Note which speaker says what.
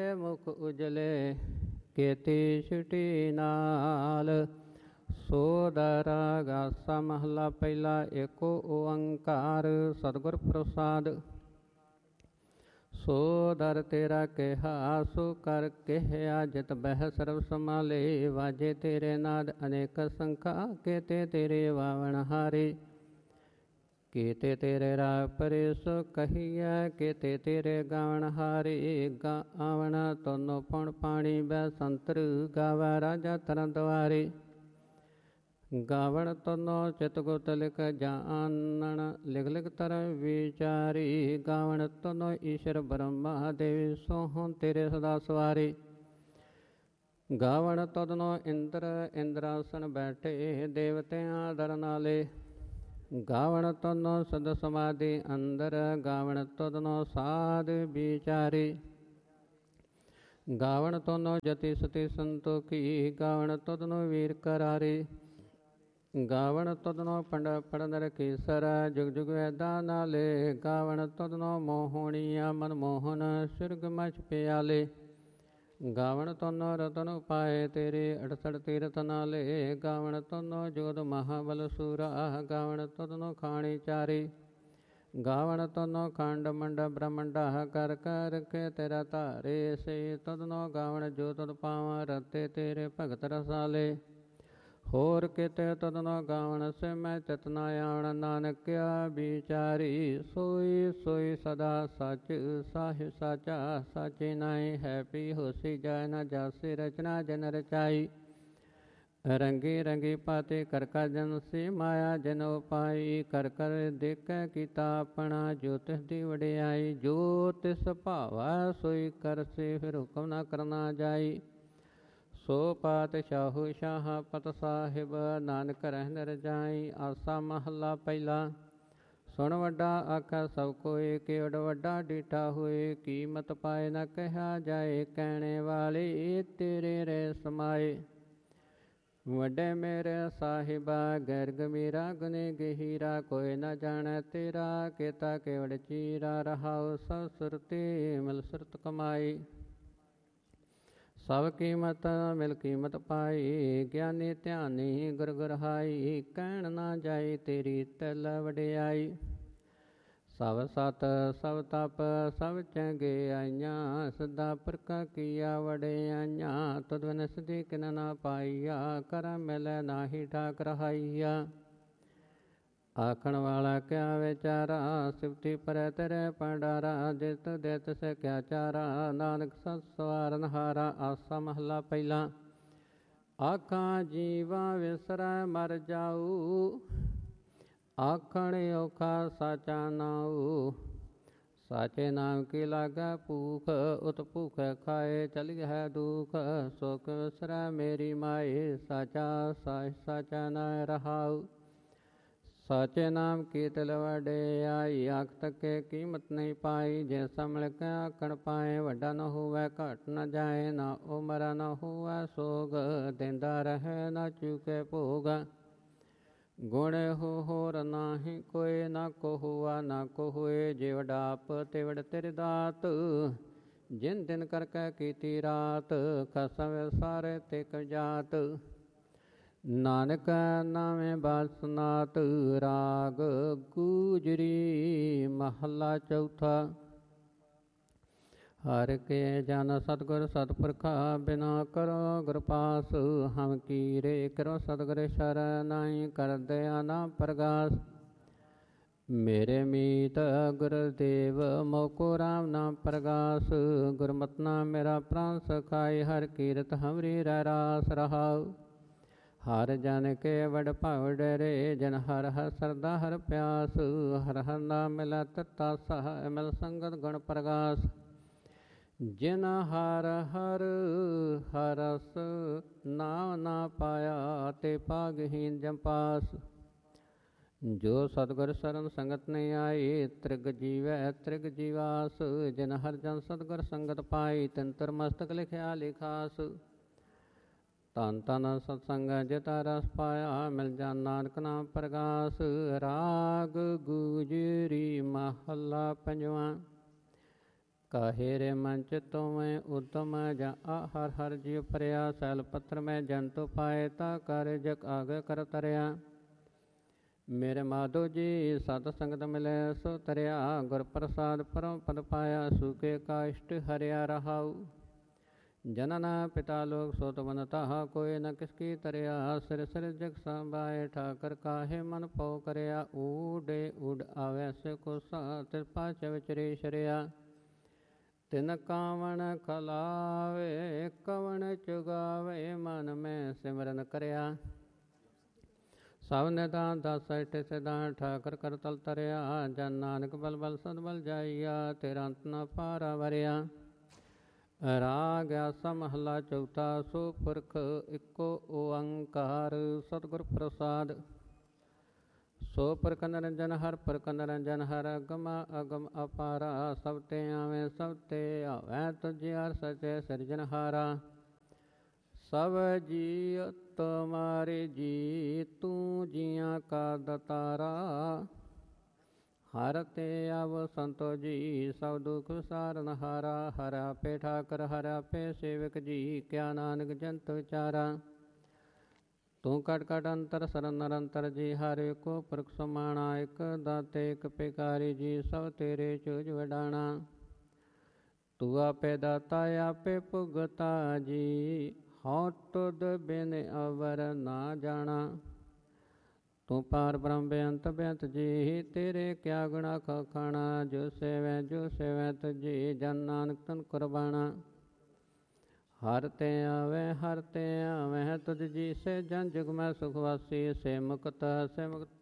Speaker 1: ਮੁਖ ਉਜਲੇ ਕੀਤੀ ਛੁਟੀ ਨਾਲ। ਸੋ ਦਰ ਗਾਸਾ ਮਹਲਾ ਪਹਿਲਾ। ਏਕੋ ਓੰਕਾਰ ਸਤਿਗੁਰ ਪ੍ਰਸਾਦ। ਸੋ ਦਰ ਤੇਰਾ ਕਿਹਾ ਸੋ ਕਰ ਕਹਿਆ ਜਿਤ ਬਹਿ ਸਰਬ ਸਮਾਲੇ। ਵਾਜੇ ਤੇਰੇ ਨਾਦ ਅਨੇਕ ਸੰਖਾ ਕੇਤੇ ਤੇਰੇ ਵਾਵਣ ਹਾਰੇ। ਕੀਤੇ ਤੇਰੇ ਰਾਹ ਪਰੇ ਸੋ ਕਹੀਐ ਕੀਤੇ ਤੇਰੇ ਗਾਵਣ ਹਾਰੇ। ਗਾਵਣ ਤੋਨੋ ਪਉਣ ਪਾਣੀ ਬੈ ਸੰਤਰ ਗਾਵੈ ਰਾਜਾ ਤਰਨ ਦੁਆਰੇ। ਗਾਵਣ ਤੋਨੋ ਚਿਤ ਗੁਪਤ ਲਿਖ ਜਾਣਨ ਲਿਖ ਲਿਖ ਤਰ ਵਿਚਾਰੀ। ਗਾਵਣ ਤੋਨੋ ਈਸ਼ਰ ਬ੍ਰਹਮਾ ਦੇਵੀ ਸੋਹੰ ਤੇਰੇ ਸਦਾ ਸਵਾਰੇ। ਗਾਵਣ ਤਦਨੋ ਇੰਦਰ ਇੰਦਰਾਸਨ ਬੈਠੇ ਦੇਵਤਿਆਂ ਦਰ ਨਾਲੇ। ਗਾਵਣ ਤਦਨੋ ਸਦ ਸਮਾਧੀ ਅੰਦਰ ਗਾਵਣ ਤਦਨੋ ਸਾਧ ਵਿਚਾਰੇ। ਗਾਵਣ ਤੋਨੋ ਜਤੀ ਸਤੀ ਸੰਤੋਖੀ ਗਾਵਣ ਤਦਨੋ ਵੀਰ ਕਰਾਰੇ। ਗਾਵਣ ਤਦਨੋ ਪੰਡ ਪੜਨ ਰਕੀਸਰ ਜੁਗ ਜੁਗ ਵੈਦਾ ਨਾਲੇ। ਗਾਵਣ ਤਦਨੋ ਮੋਹਣੀਆ ਮਨ ਮੋਹਨ ਸੁਰਗ ਮਛ ਪਿਆਲੇ। ਗਾਵਣ ਤਨੋ ਰਤਨ ਉਪਾਏ ਤੇਰੇ 68 ਤੀਰਥ ਨਾਲੇ। ਗਾਵਣ ਤਨੋ ਜੋਧ ਮਹਾਬਲ ਸੂਰਾ ਗਾਵਣ ਤਦਨੋ ਖਾਣੀ ਚਾਰੇ। ਗਾਵਣ ਤਨੋ ਖੰਡ ਮੰਡ ਬ੍ਰਹਮੰਡਾ ਕਰ ਕਰ ਰਖੇ ਤੇਰਾ ਧਾਰੇ। ਸੇ ਤਦਨੋ ਗਾਵਣ ਜੋ ਤਦ ਪਾਵਾਂ ਰਤੇ ਤੇਰੇ ਭਗਤ ਰਸਾਲੇ। ਹੋਰ ਕਿਤੇ ਤਦਨੋ ਗਾਵਣ ਸੇ ਮੈਂ ਚਤਨਾ ਆਵਣ ਨਾਨਕਿਆ ਵਿਚਾਰੀ। ਸੋਈ ਸੋਈ ਸਦਾ ਸਚ ਸਾਹਿਬ ਸਾਚਾ ਸਾਚੇ ਨਾਏ ਹੈ ਪੀ ਹੋਸੀ ਜਾਇ ਨਾ ਜਾਸੀ ਰਚਨਾ ਜਨ ਰਚਾਈ। ਰੰਗੀ ਰੰਗੀ ਪਾਤੇ ਕਰ ਕਾ ਜਨ ਸੇ ਮਾਇਆ ਜਨ ਉਪਾਈ। ਕਰ ਕਰ ਦੇਖੈ ਕੀਤਾ ਆਪਣਾ ਜੋ ਤਿਸ ਦੀ ਵਡਿਆਈ। ਜੋ ਤਿਸ ਭਾਵੈ ਸੋਈ ਕਰਸੇ ਫਿਰ ਹੁਕਮ ਨਾ ਕਰਨਾ ਜਾਈ। ਸੋ ਪਾਤਸ਼ਾਹੂ ਸ਼ਾਹ ਪਤ ਸਾਹਿਬ ਨਾਨਕ ਰਹਿਣ ਰਜਾਈ। ਆਸਾ ਮਹੱਲਾ ਪਹਿਲਾ। ਸੁਣ ਵੱਡਾ ਆਖਾ ਸਭ ਕੋਇ ਕੇਵਡ ਵੱਡਾ ਡੀਠਾ ਹੋਏ। ਕੀਮਤ ਪਾਏ ਨਾ ਕਿਹਾ ਜਾਏ ਕਹਿਣੇ ਵਾਲੇ ਤੇਰੇ ਰਹਿ ਸਮਾਏ। ਵੱਡੇ ਮੇਰੇ ਸਾਹਿਬਾ ਗੈਰ ਗਮੀਰਾ ਗੁਨੇ ਗਹੀਰਾ ਕੋਈ ਨਾ ਜਾਣੈ ਤੇਰਾ। ਕੀਤਾ ਕੇਵੜ ਚੀਰਾ ਰਹਾਉ ਸਭ ਸੁਰਤੀ ਮਿਲ ਸੁਰਤ ਕਮਾਈ। ਸਭ ਕੀਮਤ ਮਿਲ ਕੀਮਤ ਪਾਈ ਗਿਆਨੀ ਧਿਆਨੀ ਗੁਰ ਗੁਰਹਾਈ। ਕਹਿਣ ਨਾ ਜਾਏ ਤੇਰੀ ਤਿਲ ਵਡਿਆਈ। ਸਭ ਸਤ ਸਭ ਤਪ ਸਭ ਚੰਗਿਆਈਆਂ ਸਦਾ ਪੁਰਖਾਂ ਕੀਆ ਵਡਿਆਈਆਂ। ਤੁਧ ਬਿਨ ਸਿਧੀ ਕਿਨ ਨਾ ਪਾਈਆ ਕਰਮ ਮਿਲੈ ਨਾਹੀ ਠਾਕ ਰਹਾਈਆ। ਆਖਣ ਵਾਲਾ ਕਿਆ ਵਿਚਾਰਾ ਸਿਫਤੀ ਪਰੈ ਤੇਰੇ ਭੰਡਾਰਾ। ਜਿਤ ਦਿਤ ਸਿਖਿਆ ਚਾਰਾ ਨਾਨਕ ਸਤ ਸਵਾਰਨ ਹਾਰਾ। ਆਸਾ ਮਹੱਲਾ ਪਹਿਲਾ। ਆਖਾਂ ਜੀਵਾ ਵਿਸਰੈ ਮਰ ਜਾਊ ਆਖਣ ਔਖਾ ਸਾਚਾ ਨਾਊ। ਸਾਚੇ ਨਾਮ ਕੀ ਲਾਗੈ ਭੂਖ ਉਤ ਭੂਖੈ ਖਾਏ ਚਲਿਐ ਦੁਖ। ਸੁਖ ਵਿਸਰੈ ਮੇਰੀ ਮਾਏ ਸਾਚਾ ਸਾਹਿ ਸਾਚਾ ਨਾਇ ਰਹਾਉ। ਸਾਚੇ ਨਾਮ ਕੀ ਤਿਲ ਵਡਿਆਈ ਆਖ ਤੱਕੇ ਕੀਮਤ ਨਹੀਂ ਪਾਈ। ਜੇ ਸੰਭਲ ਕੇ ਆਖਣ ਪਾਏ ਵੱਡਾ ਨ ਹੋਵੈ ਘਟ ਨ ਜਾਏ। ਨਾ ਉਮਰ ਨ ਹੋਵੈ ਸੋਗ ਦਿੰਦਾ ਰਹੈ ਨਾ ਚੁਕੇ ਭੋਗ। ਗੁਣ ਹੋਰ ਨਾਹੀ ਕੋਇ ਨਾ ਕੋ ਹੁਆ ਨਾ ਕੋ ਹੋਏ। ਜੇ ਵਡਾਪ ਤੇ ਵਡ ਤੇਰੇ ਦਾਤ ਜਿਨ ਦਿਨ ਕਰਕੇ ਕੀਤੀ ਰਾਤ। ਖਸਮ ਸਾਰੇ ਤੇ ਜਾਤ ਨਾਨਕ ਨਾਵੇਂ ਬਾਸਨਾਤ। ਰਾਗ ਗੂਜਰੀ ਮਹੱਲਾ ਚੌਥਾ। ਹਰਿ ਕੇ ਜਨ ਸਤਿਗੁਰ ਸਤਿਪੁਰਖਾ ਬਿਨਾ ਕਰੋ ਗੁਰ ਪਾਸ। ਹਮ ਕੀਰੇ ਕਰੋ ਸਤਿਗੁਰ ਸ਼ਰਨਾਈ ਕਰ ਦਇਆ ਨਾ ਪ੍ਰਗਾਸ। ਮੇਰੇ ਮੀਤ ਗੁਰਦੇਵ ਮੋਕੋ ਰਾਮ ਨਾਮ ਪ੍ਰਗਾਸ। ਗੁਰਮਤਿ ਨਾਮ ਮੇਰਾ ਪ੍ਰਾਨ ਸਖਾਈ ਹਰਿ ਕੀਰਤ ਹਮਰੀ ਰਹਿ ਰਾਸ ਰਹਾਉ। ਹਰ ਜਨ ਕੇ ਵਡ ਭਾਵ ਡਰੇ ਜਨ ਹਰ ਹਰ ਸਰਦਾ ਹਰ ਪਿਆਸ। ਹਰ ਹਰ ਨਾਮ ਮਿਲੈ ਤ੍ਰਿਤਾ ਸਹ ਮਿਲ ਸੰਗਤ ਗੁਣ ਪ੍ਰਗਾਸ। ਜਿਨ ਹਰ ਹਰ ਹਰਸ ਨਾਮ ਨਾ ਪਾਇਆ ਤੇ ਭਾਗਹੀਨ ਜੰਪਾਸ। ਜੋ ਸਤਿਗੁਰ ਸਰਨ ਸੰਗਤ ਨਹੀਂ ਆਈ ਤ੍ਰਿਗ ਜੀਵੈ ਤ੍ਰਿਗ ਜੀਵਾਸ। ਜਿਨ ਹਰ ਜਨ ਸਤਿਗੁਰ ਸੰਗਤ ਪਾਈ ਤਿਨ ਤੁਰ ਮਸਤਕ ਲਿਖਿਆ ਲਿਖਾਸ। ਧੰਨ ਧੰਨ ਸਤਸੰਗ ਜਿਤਾ ਰਸ ਪਾਇਆ ਮਿਲ ਜਾਨ ਨਾਨਕ ਨਾਮ ਪ੍ਰਗਾਸ। ਰਾਗ ਗੂਜਰੀ ਮਹੱਲਾ ਪੰਜਵਾਂ। ਕਾਹੇ ਰੇ ਮਨ ਚਿਤੋ ਮੈਂ ਉਤਮ ਜਾਂ ਹਰ ਹਰ ਜੀਵ ਪਰਿਆ ਸੈਲ ਪੱਥਰ ਮੈਂ ਜੰਤੂ ਪਾਏ ਤਾ ਕਰ ਜਗ ਆਗੇ ਕਰ ਤਰਿਆ ਮੇਰੇ ਮਾਧੋ ਜੀ ਸਤ ਸੰਗਤ ਮਿਲੇ ਸੋ ਤਰਿਆ ਗੁਰ ਪ੍ਰਸਾਦ ਪਰਮ ਪਦ ਪਾਇਆ ਸੁਕੇ ਕਾਸ਼ਟ ਹਰਿਆ ਰਹਾਉ ਜਨਨਾ ਪਿਤਾ ਲੋਕ ਸੋਤ ਬਨਤਾ ਕੋਈ ਨ ਕਿਸਕੀ ਤਰਿਆ ਸਿਰ ਸਿਰ ਜਗ ਸੰਭਾਏ ਠਾਕਰ ਕਾਹੇ ਮਨ ਪਉ ਕਰਿਆ ਊਡੇ ਉਡ ਆਵੈ ਸੇ ਕੋ ਸਾ ਤਿਸ ਪਾਛ ਵਿਚਰੇ ਸ਼ਰਿਆ ਤਿਨ ਕਾਵਣ ਖਲਾਵੇ ਕਵਣ ਚੁਗਾਵੇ ਮਨ ਮੈਂ ਸਿਮਰਨ ਕਰਿਆ ਸਭ ਨਿਦਾਨ ਦਸ ਇਠ ਸਿਦਾਨ ਠਾਕਰ ਕਰ ਤਲ ਤਰਿਆ ਜਨ ਨਾਨਕ ਬਲ ਬਲ ਸਦ ਬਲ ਜਾਈਆ ਤੇਰਾ ਅੰਤ ਨ ਪਾਰਾ ਵਰਿਆ ਰਾਗ ਆਸਾ ਮਹਲਾ ਚੌਥਾ ਸੋ ਪੁਰਖ ਇੱਕੋ ਓੰਕਾਰ ਸਤਿਗੁਰ ਪ੍ਰਸਾਦ ਸੋ ਪੁਰਖ ਨਿਰੰਜਨ ਹਰ ਪੁਰਖ ਨਿਰੰਜਨ ਹਰ ਅਗਮ ਅਗਮ ਅਪਾਰਾ ਸਭ ਤੇ ਆਵੇਂ ਸਭ ਤੇ ਆਵੈ ਤੁਝੇ ਹਰ ਸਚੇ ਸਿਰਜਨਹਾਰਾ ਸਭ ਜੀਅ ਤੁਮਾਰੇ ਜੀ ਤੂੰ ਜੀਆਂ ਕਾ ਦਤਾਰਾ ਹਰ ਤੇ ਆਵ ਸੰਤੋ ਜੀ ਸਭ ਦੁਖ ਸਾਰਨ ਹਾਰਾ ਹਰ ਆਪੇ ਠਾਕਰ ਹਰ ਆਪੇ ਸੇਵਕ ਜੀ ਕਿਆ ਨਾਨਕ ਜੰਤ ਵਿਚਾਰਾ ਤੂੰ ਕਟ ਕਟ ਅੰਤਰ ਸਰਨ ਨਿਰੰਤਰ ਜੀ ਹਰ ਕੋ ਪੁਰਖ ਸਮਾਣਾ ਇਕ ਦਾਤੇ ਇਕ ਪਿਕਾਰੀ ਜੀ ਸਭ ਤੇਰੇ ਚੂਜ ਵਡਾਣਾ ਤੂੰ ਆਪੇ ਦਾਤਾ ਆਪੇ ਭੁਗਤਾ ਜੀ ਹਉ ਤੁਧ ਬਿਨ ਅਵਰ ਨਾ ਜਾਣਾ ਤੂੰ ਪਾਰ ਬ੍ਰਹਮ ਬੇਅੰਤ ਬੇਅੰਤ ਜੀ ਤੇਰੇ ਕਿਆ ਗੁਣਾ ਖਾਣਾ ਜੋ ਸੇਵੈ ਤੁਝੀ ਜਨ ਨਾਨਕ ਤਨ ਕੁਰਬਾਨਾ ਹਰ ਤੇ ਆਵੈ ਤੁਧ ਜੀ ਸੇ ਜਨ ਜੁਗ ਮੈਂ ਸੁਖ ਵਾਸੀ ਸੇ ਮੁਕਤ